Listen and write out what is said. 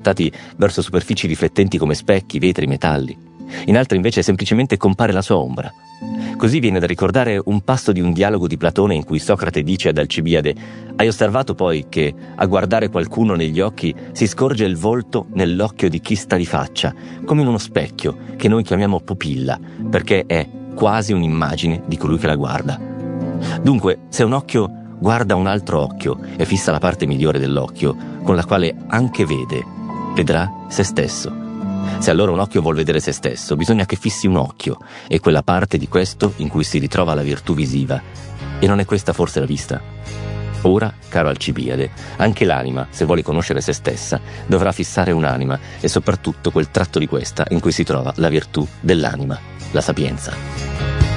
proiettati verso superfici riflettenti come specchi, vetri, metalli. In altre invece semplicemente compare la sua ombra. Così viene da ricordare un passo di un dialogo di Platone in cui Socrate dice ad Alcibiade: «Hai osservato poi che a guardare qualcuno negli occhi si scorge il volto nell'occhio di chi sta di faccia, come in uno specchio che noi chiamiamo pupilla, perché è quasi un'immagine di colui che la guarda». Dunque, se un occhio guarda un altro occhio e fissa la parte migliore dell'occhio, con la quale anche vede, vedrà se stesso. Se allora un occhio vuol vedere se stesso, bisogna che fissi un occhio e quella parte di questo in cui si ritrova la virtù visiva. E non è questa forse la vista? Ora, caro Alcibiade, anche l'anima, se vuole conoscere se stessa, dovrà fissare un'anima e soprattutto quel tratto di questa in cui si trova la virtù dell'anima, la sapienza.